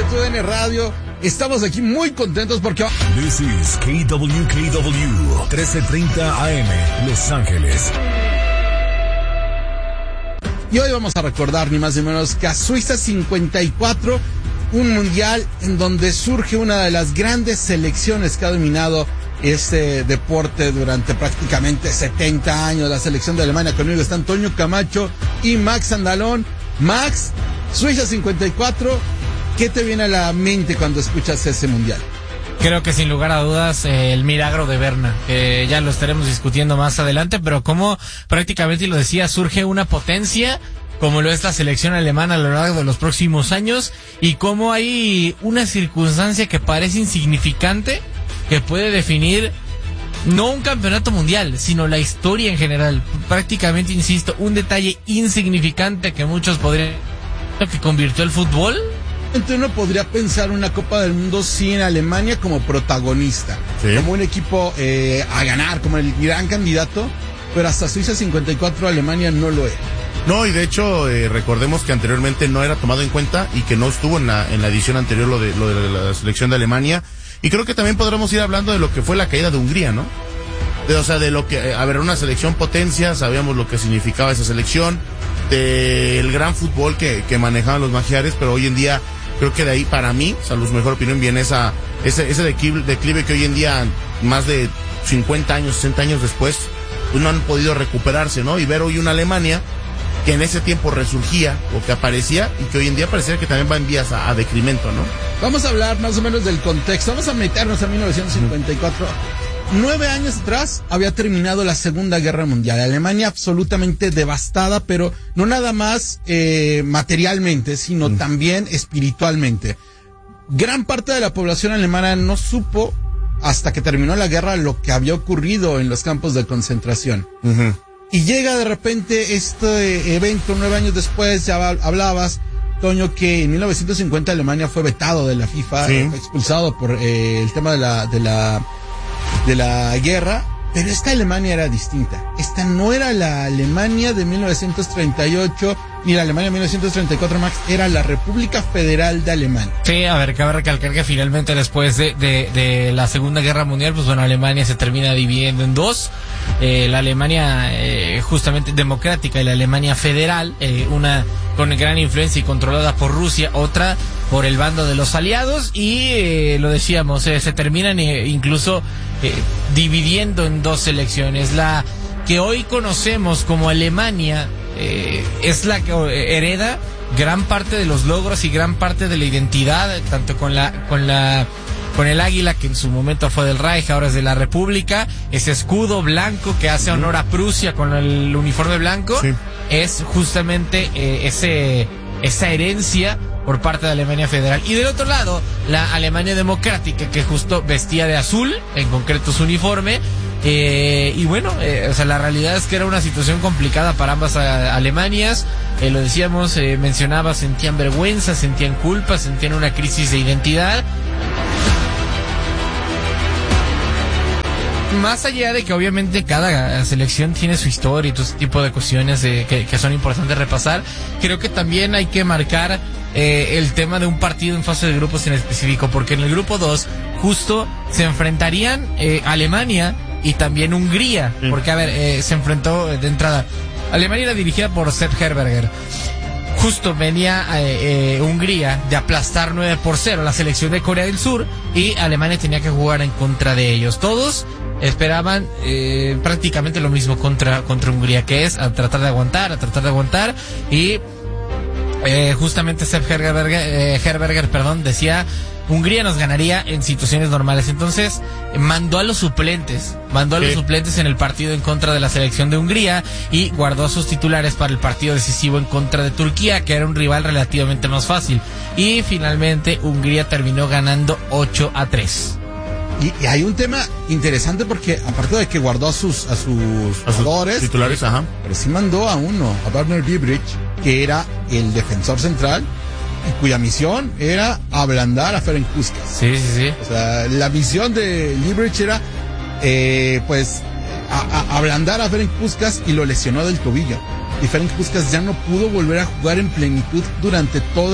TUDN Radio. Estamos aquí muy contentos porque... This is KWKW 1330 AM, Los Ángeles. Y hoy vamos a recordar ni más ni menos que a Suiza 54, un mundial en donde surge una de las grandes selecciones que ha dominado este deporte durante prácticamente 70 años. La selección de Alemania. Conmigo está Antonio Camacho y Max Andalón. Max, Suiza 54, ¿qué te viene a la mente cuando escuchas ese mundial? Creo que sin lugar a dudas el milagro de Berna, que ya lo estaremos discutiendo más adelante, pero como prácticamente lo decía, surge una potencia como lo es la selección alemana a lo largo de los próximos años, y como hay una circunstancia que parece insignificante que puede definir no un campeonato mundial, sino la historia en general. Prácticamente, insisto, un detalle insignificante que muchos podrían, que convirtió el fútbol. Uno podría pensar una Copa del Mundo sin Alemania como protagonista, sí, como un equipo a ganar, como el gran candidato, pero hasta Suiza 54 Alemania no lo es. No, y de hecho recordemos que anteriormente no era tomado en cuenta y que no estuvo en la edición anterior lo de la selección de Alemania. Y creo que también podremos ir hablando de lo que fue la caída de Hungría, ¿no? O sea, de lo que, a ver, una selección potencia, sabíamos lo que significaba esa selección, del gran fútbol que manejaban los magiares, pero hoy en día creo que de ahí, para mí, o sea, su mejor opinión, viene ese declive que hoy en día, más de 50 años, 60 años después, pues no han podido recuperarse, ¿no? Y ver hoy una Alemania que en ese tiempo resurgía o que aparecía y que hoy en día pareciera que también va en vías a decremento, ¿no? Vamos a hablar más o menos del contexto, vamos a meternos a 1954. 9 años atrás había terminado la Segunda Guerra Mundial. Alemania absolutamente devastada, pero no nada más materialmente, sino también espiritualmente. Gran parte de la población alemana no supo, hasta que terminó la guerra, lo que había ocurrido en los campos de concentración. Y llega de repente este evento 9 años después. Ya hablabas, Toño, que en 1950 Alemania fue vetado de la FIFA, sí, expulsado por el tema de la guerra, pero esta Alemania era distinta. Esta no era la Alemania de 1938 ni la Alemania de 1934, Max, era la República Federal de Alemania. Sí, a ver, cabe recalcar que finalmente después de la Segunda Guerra Mundial, pues bueno, Alemania se termina dividiendo en dos. La Alemania justamente democrática y la Alemania federal, una con gran influencia y controlada por Rusia, otra por el bando de los aliados, y lo decíamos, se terminan incluso dividiendo en dos selecciones. La que hoy conocemos como Alemania es la que hereda gran parte de los logros y gran parte de la identidad, tanto con el águila, que en su momento fue del Reich, ahora es de la República, ese escudo blanco que hace honor a Prusia con el uniforme blanco, sí, es justamente esa herencia por parte de Alemania Federal. Y del otro lado, la Alemania Democrática, que justo vestía de azul, en concreto su uniforme. Y bueno, o sea, la realidad es que era una situación complicada para ambas Alemanias. Lo decíamos, mencionaba, sentían vergüenza, sentían culpa, sentían una crisis de identidad. Más allá de que obviamente cada selección tiene su historia y todo ese tipo de cuestiones que son importantes repasar, creo que también hay que marcar el tema de un partido en fase de grupos en específico, porque en el grupo 2 justo se enfrentarían Alemania y también Hungría, porque a ver, se enfrentó de entrada. Alemania era dirigida por Sepp Herberger. Justo venía Hungría de aplastar 9-0 la selección de Corea del Sur, y Alemania tenía que jugar en contra de ellos. Todos esperaban prácticamente lo mismo contra Hungría, que es a tratar de aguantar, y justamente Sepp Herberger, decía: Hungría nos ganaría en situaciones normales. Entonces mandó a los suplentes en el partido en contra de la selección de Hungría, y guardó a sus titulares para el partido decisivo en contra de Turquía, que era un rival relativamente más fácil. Y finalmente Hungría terminó ganando 8-3. Y hay un tema interesante, porque aparte de que guardó a sus jugadores titulares, pero sí mandó a uno, a Werner Biebrich, que era el defensor central, y cuya misión era ablandar a Ferenc Puskás. Sí. O sea, la misión de Biebrich era ablandar a Ferenc Puskás, y lo lesionó del tobillo. Y Ferenc Puskás ya no pudo volver a jugar en plenitud durante toda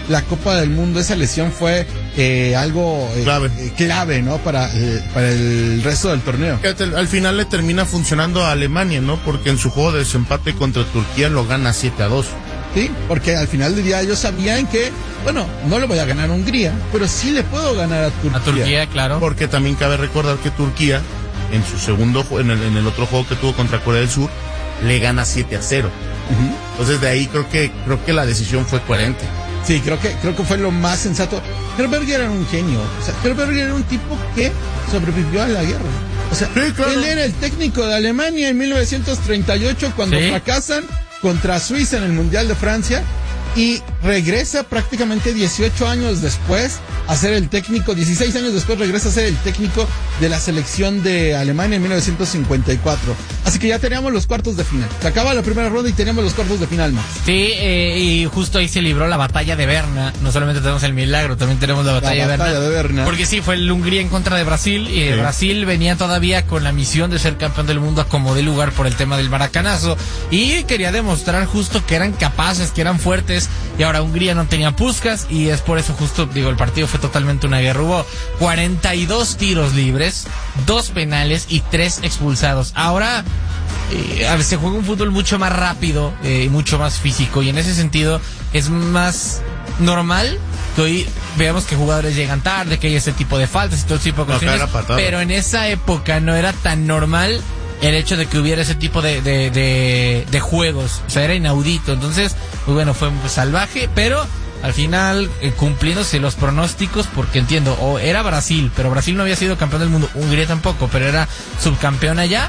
la Copa del Mundo, esa lesión fue algo clave, ¿no? Para el resto del torneo. Al final le termina funcionando a Alemania, ¿no? Porque en su juego de desempate contra Turquía lo gana 7-2. Sí, porque al final del día ellos sabían que, bueno, no le voy a ganar a Hungría, pero sí le puedo ganar a Turquía. A Turquía, claro. Porque también cabe recordar que Turquía, en su segundo, en el otro juego que tuvo contra Corea del Sur, le gana 7-0. Entonces de ahí creo que la decisión fue coherente. Sí, creo que fue lo más sensato. Herberger era un genio. O sea, Herberger era un tipo que sobrevivió a la guerra. O sea, sí, claro. Él era el técnico de Alemania en 1938 cuando fracasan contra Suiza en el Mundial de Francia y regresa prácticamente 18 años después a ser el técnico, 16 años después regresa a ser el técnico de la selección de Alemania en 1954. Así que ya teníamos los cuartos de final. Se acaba la primera ronda y teníamos los cuartos de final más. Sí, y justo ahí se libró la batalla de Berna. No solamente tenemos el milagro, también tenemos la batalla de Berna. Porque sí, fue el Hungría en contra de Brasil. Y Brasil venía todavía con la misión de ser campeón del mundo a como de lugar por el tema del maracanazo. Y quería demostrar justo que eran capaces, que eran fuertes. Y ahora Hungría no tenía Puskás y es por eso justo, el partido fue totalmente una guerra. Hubo 42 tiros libres, 2 penales y 3 expulsados. Ahora se juega un fútbol mucho más rápido y mucho más físico y en ese sentido es más normal que hoy veamos que jugadores llegan tarde, que hay ese tipo de faltas y todo ese tipo de cuestiones, pero en esa época no era tan normal el hecho de que hubiera ese tipo de juegos. O sea, era inaudito. Entonces, pues bueno, fue salvaje, pero al final cumpliéndose los pronósticos, porque entiendo, era Brasil, pero Brasil no había sido campeón del mundo, Hungría tampoco, pero era subcampeón allá.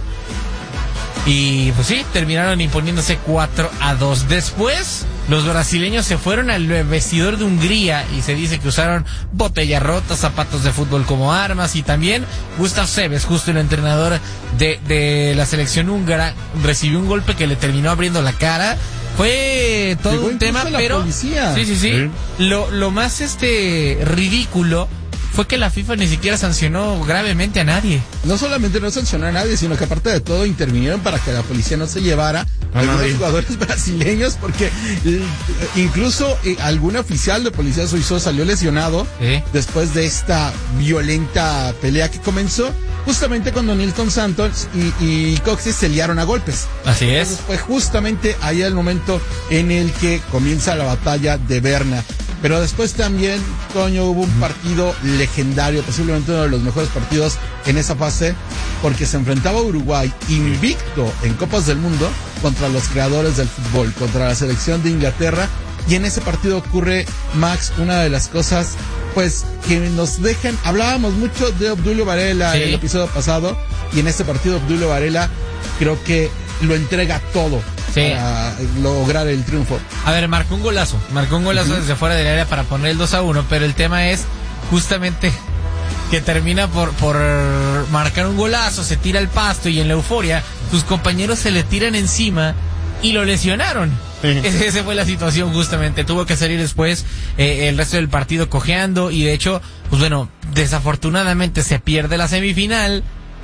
Y pues sí, terminaron imponiéndose 4-2. Después, los brasileños se fueron al vestidor de Hungría y se dice que usaron botellas rotas, zapatos de fútbol como armas y también Gustav Seves, justo el entrenador de la selección húngara, recibió un golpe que le terminó abriendo la cara. Fue todo un tema, pero policía. Sí. Lo más ridículo fue que la FIFA ni siquiera sancionó gravemente a nadie. No solamente no sancionó a nadie, sino que aparte de todo intervinieron para que la policía no se llevara a algunos jugadores brasileños, porque incluso algún oficial de policía suizo salió lesionado después de esta violenta pelea que comenzó justamente cuando Nilton Santos y Coxey se liaron a golpes. Así es. Entonces fue justamente ahí el momento en el que comienza la batalla de Berna. Pero después también, Toño, hubo un partido legendario, posiblemente uno de los mejores partidos en esa fase, porque se enfrentaba a Uruguay invicto en Copas del Mundo contra los creadores del fútbol, contra la selección de Inglaterra. Y en ese partido ocurre, Max, una de las cosas, pues, que nos dejan. Hablábamos mucho de Obdulio Varela en el episodio pasado, y en este partido Obdulio Varela creo que lo entrega todo para lograr el triunfo. A ver, marcó un golazo desde fuera del área para poner el 2-1, pero el tema es justamente que termina por marcar un golazo, se tira al pasto y en la euforia sus compañeros se le tiran encima y lo lesionaron. Esa fue la situación justamente. Tuvo que salir después el resto del partido cojeando y de hecho, pues bueno, desafortunadamente se pierde la semifinal.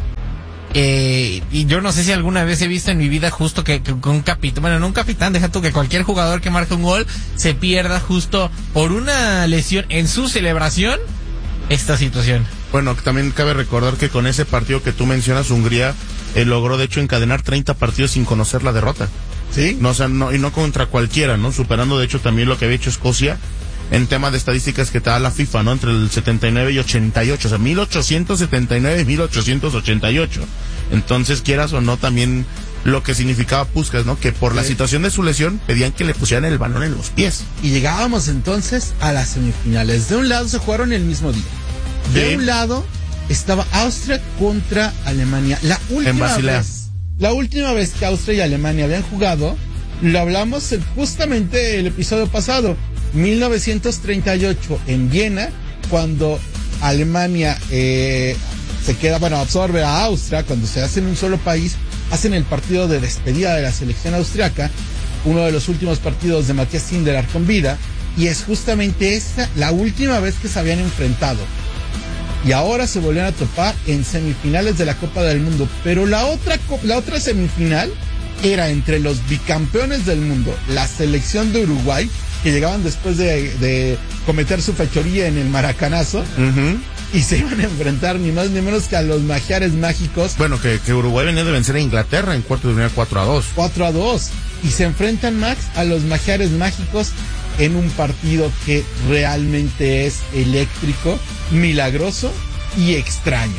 Y yo no sé si alguna vez he visto en mi vida justo que un capitán, bueno, no un capitán, deja tú que cualquier jugador que marque un gol se pierda justo por una lesión en su celebración esta situación. Bueno, también cabe recordar que con ese partido que tú mencionas, Hungría logró de hecho encadenar 30 partidos sin conocer la derrota. Sí. No, o sea, no, y no contra cualquiera, ¿no? Superando de hecho también lo que había hecho Escocia en tema de estadísticas que te da la FIFA, ¿no? Entre el 79 y 88, o sea, 1879 y 1888. Entonces, quieras o no, también lo que significaba Puskás, ¿no? Que por la situación de su lesión pedían que le pusieran el balón en los pies. Y llegábamos entonces a las semifinales. De un lado se jugaron el mismo día. De un lado estaba Austria contra Alemania. La última vez que Austria y Alemania habían jugado, lo hablamos justamente el episodio pasado. 1938 en Viena, cuando Alemania se queda, absorbe a Austria, cuando se hacen un solo país, hacen el partido de despedida de la selección austriaca, uno de los últimos partidos de Matthias Sindelar con vida, y es justamente esta la última vez que se habían enfrentado. Y ahora se volvieron a topar en semifinales de la Copa del Mundo, pero la otra semifinal era entre los bicampeones del mundo, la selección de Uruguay, que llegaban después de cometer su fechoría en el Maracanazo. Y se iban a enfrentar ni más ni menos que a los Magiares Mágicos. Bueno, que Uruguay venía de vencer a Inglaterra en cuartos de final 4-2. 4-2. Y se enfrentan, Max, a los Magiares Mágicos en un partido que realmente es eléctrico, milagroso y extraño.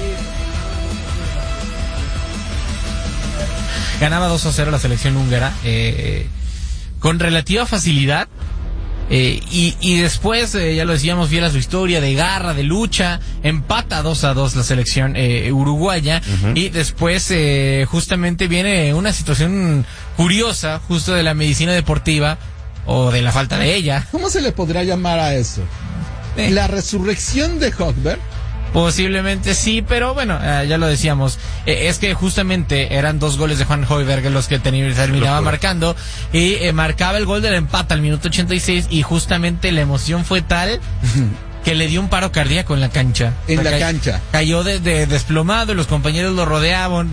Ganaba 2-0 la selección húngara con relativa facilidad. Y después, ya lo decíamos, fiel a su historia de garra, de lucha, empata 2-2 la selección uruguaya. Y después justamente viene una situación curiosa, justo de la medicina deportiva, o de la falta de ella. ¿Cómo se le podrá llamar a eso? La resurrección de Högberg. Posiblemente sí, pero bueno, ya lo decíamos, es que justamente eran 2 goles de Juan Højbjerg los que terminaba marcando, y marcaba el gol del empate al minuto 86, y justamente la emoción fue tal que le dio un paro cardíaco en la cancha. Cayó de desplomado, y los compañeros lo rodearon,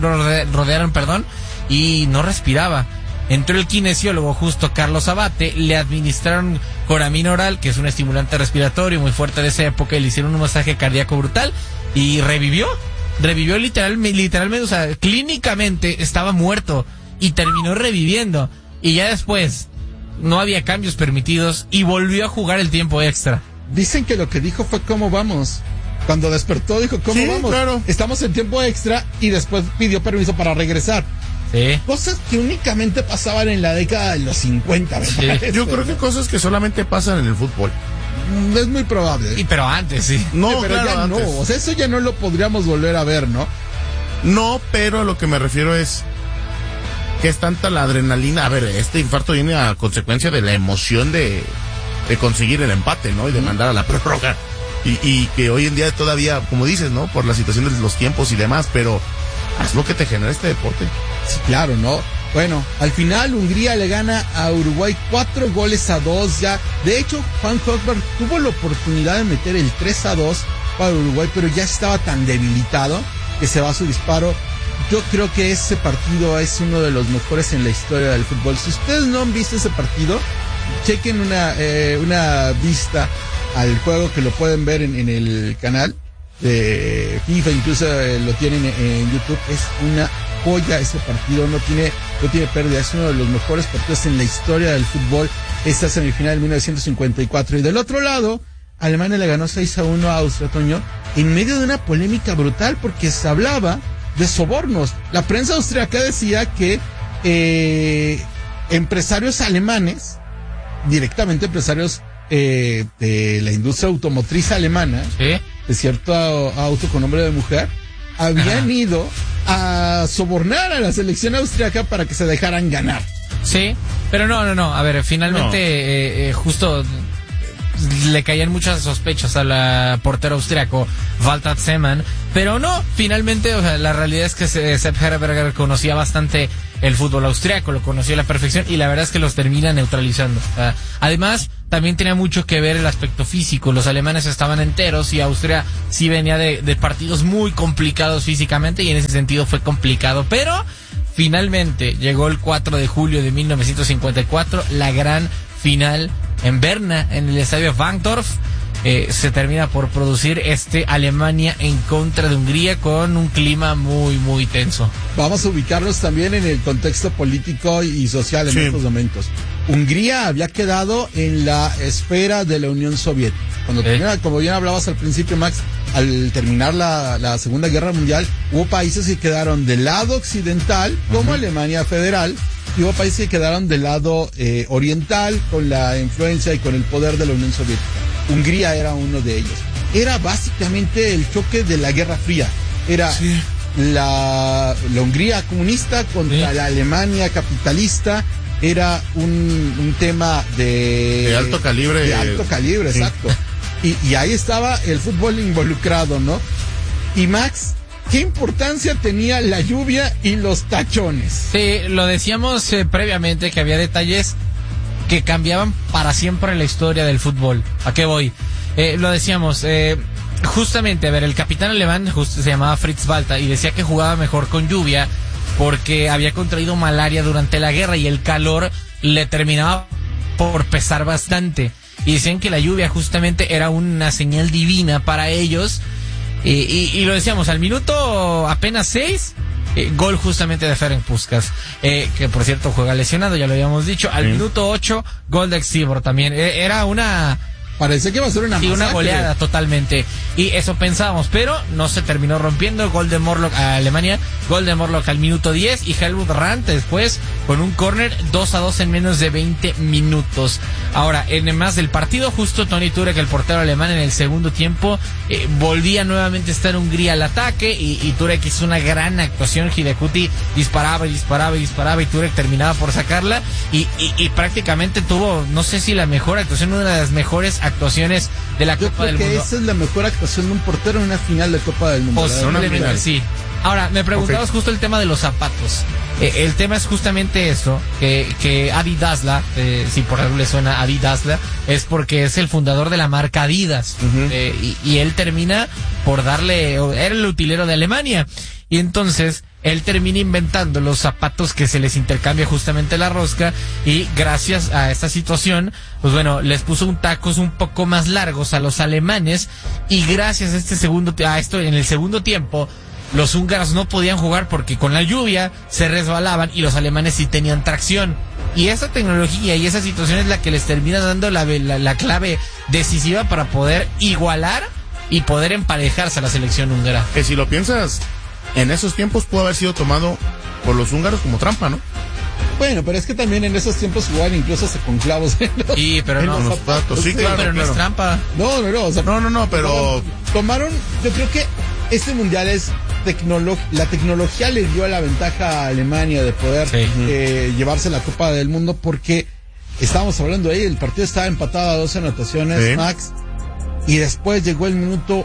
y no respiraba. Entró el kinesiólogo justo Carlos Abate, le administraron coramina oral, que es un estimulante respiratorio muy fuerte de esa época, y le hicieron un masaje cardíaco brutal y revivió literalmente, o sea, clínicamente estaba muerto y terminó reviviendo, y ya después no había cambios permitidos y volvió a jugar el tiempo extra. Dicen que lo que dijo fue ¿cómo vamos? Cuando despertó dijo ¿cómo vamos? Claro. Estamos en tiempo extra, y después pidió permiso para regresar. Sí. Cosas que únicamente pasaban en la década de los 50, ¿verdad? Yo creo que cosas que solamente pasan en el fútbol. Es muy probable. Pero antes, sí. No, pero claro, ya antes. No. O sea, eso ya no lo podríamos volver a ver, ¿no? No, pero a lo que me refiero es que es tanta la adrenalina. A ver, este infarto viene a consecuencia de la emoción de conseguir el empate, ¿no? Y de mandar a la prórroga. Y que hoy en día todavía, como dices, ¿no? Por la situación de los tiempos y demás, pero haz lo que te genera este deporte. Sí, claro, ¿no? Bueno, al final Hungría le gana a Uruguay 4-2 ya. De hecho, Juan Højbjerg tuvo la oportunidad de meter el 3-2 para Uruguay, pero ya estaba tan debilitado que se va a su disparo. Yo creo que ese partido es uno de los mejores en la historia del fútbol. Si ustedes no han visto ese partido, chequen una vista al juego, que lo pueden ver en el canal de FIFA, incluso lo tienen en YouTube. Es una joya ese partido, no tiene pérdida, es uno de los mejores partidos en la historia del fútbol, esta semifinal de 1954. Y del otro lado, Alemania le ganó 6-1 a Austria, Toño, en medio de una polémica brutal, porque se hablaba de sobornos. La prensa austriaca decía que empresarios alemanes, directamente empresarios de la industria automotriz alemana, ¿sí?, de cierto auto con nombre de mujer, habían ido a sobornar a la selección austriaca para que se dejaran ganar. Sí, pero no, a ver, finalmente justo le caían muchas sospechas a la portera austriaco Walter Zeman, pero no, finalmente, o sea, la realidad es que Sepp Herberger conocía bastante el fútbol austriaco, lo conocía a la perfección, y la verdad es que los termina neutralizando. Además, también tenía mucho que ver el aspecto físico. Los alemanes estaban enteros y Austria sí venía de partidos muy complicados físicamente, y en ese sentido fue complicado, pero finalmente llegó el 4 de julio de 1954, la gran final en Berna, en el estadio Wankdorf. Se termina por producir Alemania en contra de Hungría, con un clima muy, muy tenso. Vamos a ubicarnos también en el contexto político y social en estos momentos. Hungría había quedado en la esfera de la Unión Soviética. Cuando como bien hablabas al principio, Max, al terminar la Segunda Guerra Mundial, hubo países que quedaron del lado occidental, como Alemania Federal, y hubo países que quedaron del lado oriental, con la influencia y con el poder de la Unión Soviética. Hungría era uno de ellos. Era básicamente el choque de la Guerra Fría. Era la Hungría comunista contra la Alemania capitalista. Era un tema de alto calibre. De alto calibre, exacto. Y ahí estaba el fútbol involucrado, ¿no? Y Max, ¿qué importancia tenía la lluvia y los tachones? Sí, lo decíamos previamente, que había detalles que cambiaban para siempre la historia del fútbol. ¿A qué voy? Lo decíamos, justamente, a ver, el capitán alemán se llamaba Fritz Walter, y decía que jugaba mejor con lluvia porque había contraído malaria durante la guerra y el calor le terminaba por pesar bastante. Y decían que la lluvia justamente era una señal divina para ellos. Y lo decíamos, al minuto apenas 6, gol justamente de Ferenc Puskás, que por cierto juega lesionado, ya lo habíamos dicho. Al minuto 8, gol de Xibor también. Era una... Parece que va a ser una masacre. Una goleada totalmente. Y eso pensábamos, pero no se terminó rompiendo. Gol de Morlock a Alemania, gol de Morlock al minuto 10 y Helmut Brandt después con un córner 2-2 en menos de 20 minutos. Ahora, en más del partido, justo Toni Turek, el portero alemán, en el segundo tiempo volvía nuevamente a estar Hungría al ataque y Turek hizo una gran actuación. Hidekuti disparaba y Turek terminaba por sacarla y prácticamente tuvo, no sé si la mejor actuación, una de las mejores actuaciones de la Copa del Mundo. Yo creo que esa es la mejor actuación de un portero en una final de Copa del Mundo. Posiblemente sí. Ahora, me preguntabas justo el tema de los zapatos. El tema es justamente eso, que Adi Dassler, si por algo le suena Adi Dassler, es porque es el fundador de la marca Adidas. Y él termina por darle, era el utilero de Alemania. Y entonces él termina inventando los zapatos que se les intercambia justamente la rosca, y gracias a esta situación, pues bueno, les puso un tacos un poco más largos a los alemanes, y gracias a esto en el segundo tiempo, los húngaros no podían jugar porque con la lluvia se resbalaban y los alemanes sí tenían tracción. Y esa tecnología y esa situación es la que les termina dando la clave decisiva para poder igualar y poder emparejarse a la selección húngara. Que si lo piensas, en esos tiempos pudo haber sido tomado por los húngaros como trampa, ¿no? Bueno, pero es que también en esos tiempos jugaban incluso hasta con clavos. Sí, pero no. Los zapatos. Sí, claro, pero no es trampa. No, o sea, no, pero tomaron, yo creo que este mundial es la tecnología le dio la ventaja a Alemania de poder llevarse la Copa del Mundo, porque estábamos hablando ahí, el partido estaba empatado a 2 anotaciones, Max, y después llegó el minuto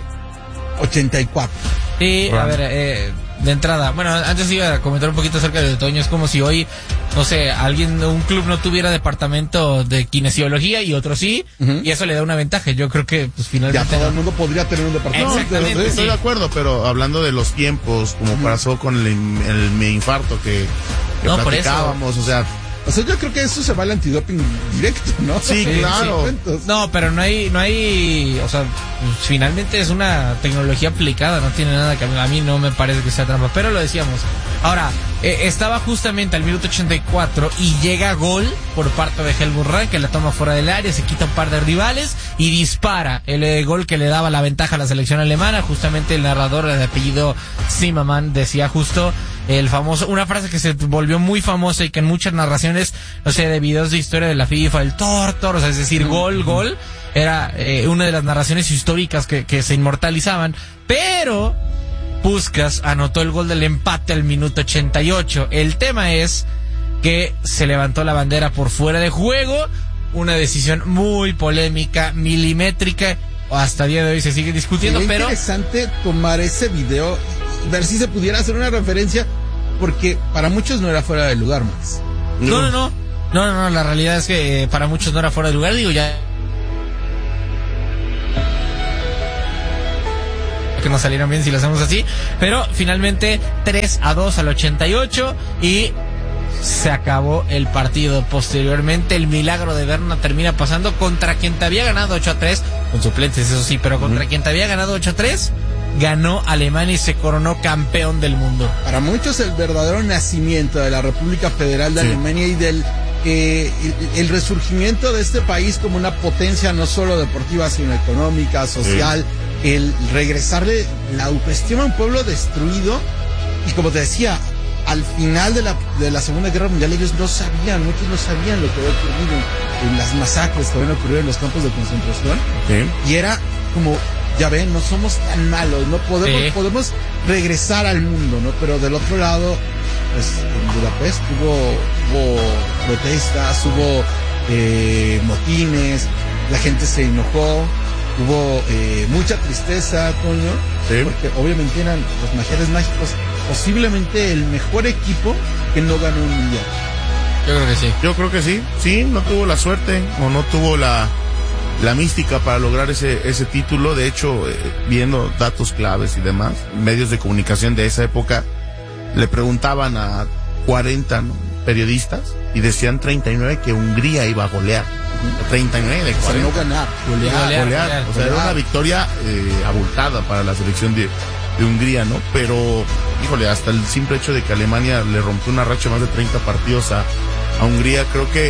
84. Sí, a ver, de entrada, bueno, antes iba a comentar un poquito acerca de Toño. Es como si hoy, no sé, un club no tuviera departamento de kinesiología y otro sí, y eso le da una ventaja. Yo creo que pues finalmente ya todo el mundo podría tener un departamento. Exactamente, estoy de acuerdo, pero hablando de los tiempos, como pasó con el infarto que no, platicábamos, o sea, yo creo que eso se va al antidoping directo, ¿no? Sí, claro. No, pero no hay, o sea, finalmente es una tecnología aplicada, no tiene nada que a mí no me parece que sea trampa, pero lo decíamos. Ahora, estaba justamente al minuto 84 y llega gol por parte de Helmut Brandt, que la toma fuera del área, se quita un par de rivales y dispara el gol que le daba la ventaja a la selección alemana. Justamente el narrador de apellido Zimmermann decía justo el famoso, una frase que se volvió muy famosa y que en muchas narraciones, no sé, de videos de historia de la FIFA, el tor, o sea, es decir, gol, era una de las narraciones históricas que se inmortalizaban, pero Puskás anotó el gol del empate al minuto 88. El tema es que se levantó la bandera por fuera de juego, una decisión muy polémica, milimétrica, hasta el día de hoy se sigue discutiendo. Sería pero interesante tomar ese video, ver si se pudiera hacer una referencia, porque para muchos no era fuera de lugar, Max. No, la realidad es que para muchos no era fuera de lugar, digo, ya que nos salieron bien si lo hacemos así, pero finalmente 3-2 al 88 y se acabó el partido. Posteriormente el milagro de Berna termina pasando contra quien te había ganado 8-3, con suplentes eso sí, pero contra quien te había ganado 8-3, ganó Alemania y se coronó campeón del mundo. Para muchos el verdadero nacimiento de la República Federal de Alemania y del el resurgimiento de este país como una potencia no solo deportiva sino económica, social, el regresarle la autoestima a un pueblo destruido. Y como te decía, al final de la Segunda Guerra Mundial muchos no sabían lo que había ocurrido en las masacres que habían ocurrido en los campos de concentración. Y era como, ya ven, no somos tan malos, no podemos regresar al mundo, ¿no? Pero del otro lado, pues en Budapest hubo protestas, hubo motines, la gente se enojó, hubo mucha tristeza, Toño, porque obviamente eran los Magiares Mágicos posiblemente el mejor equipo que no ganó un mundial. Yo creo que sí, no tuvo la suerte o no tuvo la mística para lograr ese título. De hecho, viendo datos claves y demás, medios de comunicación de esa época le preguntaban a 40, ¿no? periodistas y decían 39 que Hungría iba a golear. 39 de 40. O sea, no ganar, Golear. O sea, era una victoria abultada para la selección de Hungría, ¿no? Pero, híjole, hasta el simple hecho de que Alemania le rompió una racha de más de 30 partidos a Hungría, creo que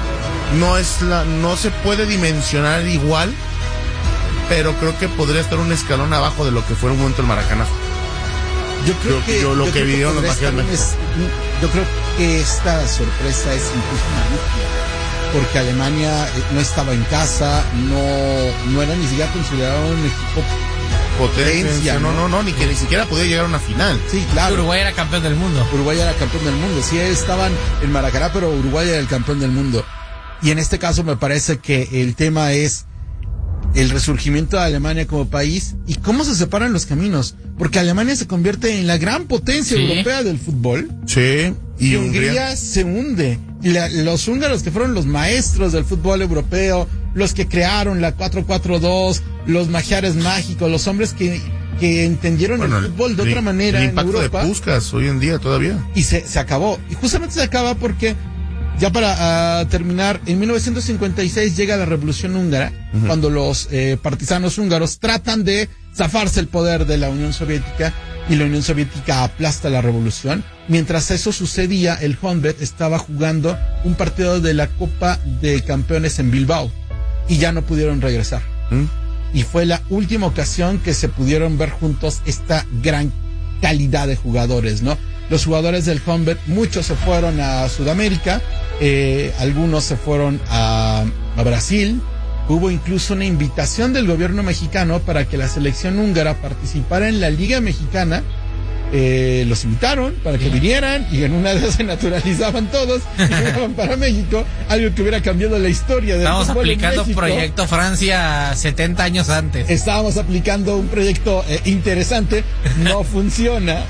no se puede dimensionar igual, pero creo que podría estar un escalón abajo de lo que fue en un momento el Maracanazo. Yo creo que vivieron los Magiares. Yo creo que esta sorpresa es incluso una magia, porque Alemania no estaba en casa, no era ni siquiera considerado un equipo potencia, ni que ni siquiera podía llegar a una final. Sí, claro. Uruguay era campeón del mundo. Sí, estaban en Maracaná, pero Uruguay era el campeón del mundo. Y en este caso me parece que el tema es el resurgimiento de Alemania como país y cómo se separan los caminos, porque Alemania se convierte en la gran potencia europea del fútbol. Sí. Y Hungría se hunde. Los húngaros, que fueron los maestros del fútbol europeo, los que crearon la 4-4-2, los magiares mágicos, los hombres que entendieron el fútbol de otra manera el en impacto Europa. De Puskás hoy en día todavía. Y se acabó. Y justamente se acaba porque, ya para terminar, en 1956 llega la Revolución Húngara, cuando los partisanos húngaros tratan de zafarse el poder de la Unión Soviética, y la Unión Soviética aplasta la revolución. Mientras eso sucedía, el Honvéd estaba jugando un partido de la Copa de Campeones en Bilbao y ya no pudieron regresar. Y fue la última ocasión que se pudieron ver juntos esta gran calidad de jugadores, ¿no? Los jugadores del Honvéd, muchos se fueron a Sudamérica, algunos se fueron a Brasil. Hubo incluso una invitación del gobierno mexicano para que la selección húngara participara en la Liga Mexicana. Los invitaron para que vinieran y en una de esas se naturalizaban todos y llegaban para México, algo que hubiera cambiado la historia del Estamos fútbol aplicando en México. Proyecto Francia 70 años antes. Estábamos aplicando un proyecto interesante, no funciona,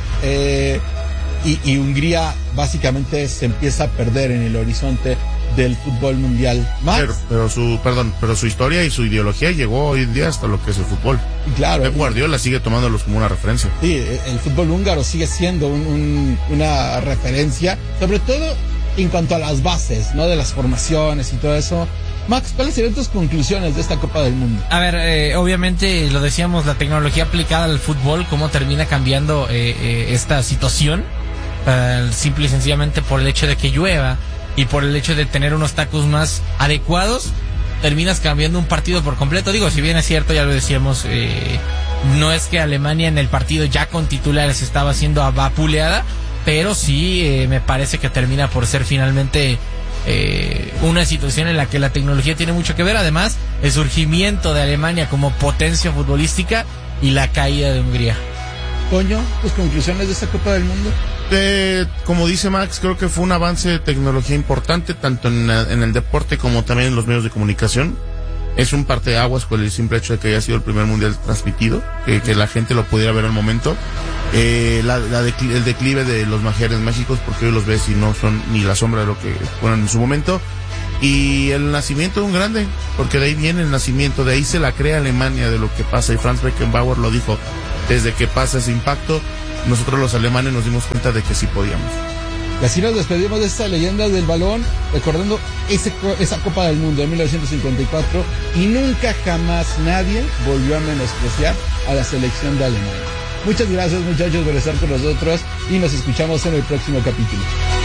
y Hungría básicamente se empieza a perder en el horizonte del fútbol mundial. Pero su historia y su ideología llegó hoy en día hasta lo que es el fútbol. Claro. Pep Guardiola sigue tomándolos como una referencia. Sí, el fútbol húngaro sigue siendo una referencia, sobre todo en cuanto a las bases, ¿no? De las formaciones y todo eso. Max, ¿cuáles serían tus conclusiones de esta Copa del Mundo? A ver, obviamente lo decíamos, la tecnología aplicada al fútbol, cómo termina cambiando esta situación, simple y sencillamente por el hecho de que llueva y por el hecho de tener unos tacos más adecuados, terminas cambiando un partido por completo. Digo, si bien es cierto, ya lo decíamos, no es que Alemania en el partido ya con titulares estaba siendo vapuleada, pero sí me parece que termina por ser finalmente una situación en la que la tecnología tiene mucho que ver. Además, el surgimiento de Alemania como potencia futbolística y la caída de Hungría. Toño, ¿tus conclusiones de esta Copa del Mundo? Como dice Max, creo que fue un avance de tecnología importante, tanto en el deporte como también en los medios de comunicación. Es un parteaguas por el simple hecho de que haya sido el primer mundial transmitido, que la gente lo pudiera ver al momento. El declive de los magiares mágicos, porque hoy los ves y no son ni la sombra de lo que fueron en su momento. Y el nacimiento de un grande, porque de ahí viene el nacimiento, de ahí se la crea Alemania de lo que pasa. Y Franz Beckenbauer lo dijo, desde que pasa ese impacto, nosotros los alemanes nos dimos cuenta de que sí podíamos. Y así nos despedimos de esta leyenda del balón, recordando esa Copa del Mundo de 1954, y nunca jamás nadie volvió a menospreciar a la selección de Alemania. Muchas gracias, muchachos, por estar con nosotros y nos escuchamos en el próximo capítulo.